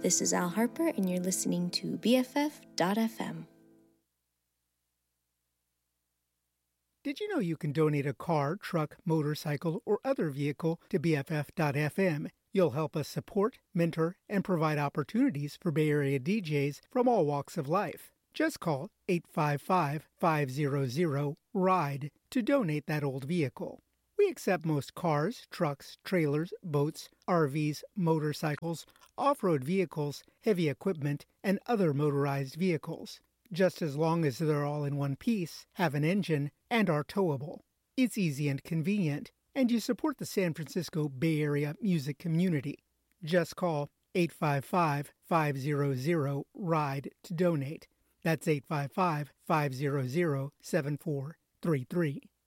This is Al Harper, and you're listening to BFF.FM. Did you know you can donate a car, truck, motorcycle, or other vehicle to BFF.FM? You'll help us support, mentor, and provide opportunities for Bay Area DJs from all walks of life. Just call 855-500-RIDE to donate that old vehicle. We accept most cars, trucks, trailers, boats, RVs, motorcycles, off-road vehicles, heavy equipment, and other motorized vehicles, just as long as they're all in one piece, have an engine, and are towable. It's easy and convenient, and you support the San Francisco Bay Area music community. Just call 855-500-RIDE to donate. That's 855-500-7433.